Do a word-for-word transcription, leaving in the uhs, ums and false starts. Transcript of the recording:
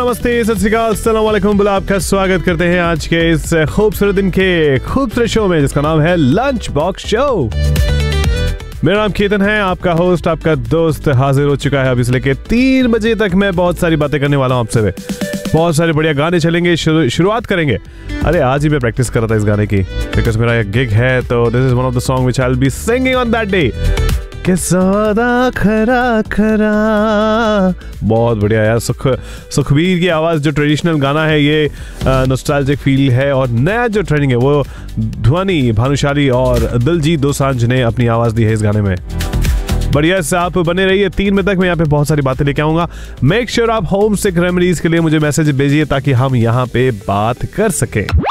नमस्ते, सत श्री अकाल, अस्सलाम वालेकुम। बुला आपका स्वागत करते हैं आज के इस खूबसूरत दिन के खूबसूरत शो में जिसका नाम है लंच बॉक्स शो। मेरा नाम केतन है, आपका होस्ट, आपका दोस्त हाजिर हो चुका है। अभी से लेके तीन बजे तक मैं बहुत सारी बातें करने वाला हूँ आपसे। बहुत सारे बढ़िया गाने चलेंगे, शुरू, शुरुआत करेंगे। अरे आज ही मैं प्रैक्टिस कर रहा था इस गाने की, बिकॉज मेरा एक गिग है, तो this is one of the song which I will be singing on that day. के सौदा खरा खरा, बहुत बढ़िया यार। सुख सुखबीर की आवाज़, जो ट्रेडिशनल गाना है ये, नॉस्टैल्जिक फील है। और नया जो ट्रेंडिंग है वो ध्वनि भानुशाली और दिलजीत दोसांझ ने अपनी आवाज़ दी है इस गाने में। बढ़िया से आप बने रहिए तीन बजे तक। मैं यहाँ पे बहुत सारी बातें लेके आऊँगा। मेक श्योर आप होम सिक रेमेडीज के लिए मुझे मैसेज भेजिए ताकि हम यहाँ पे बात कर सकें।